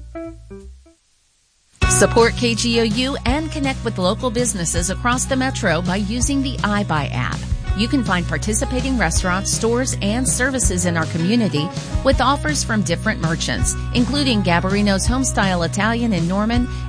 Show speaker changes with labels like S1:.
S1: Support KGOU and connect with local businesses across the metro by using the iBuy app. You can find participating restaurants, stores, and services in our community with offers from different merchants, including Gabarino's Homestyle Italian in Norman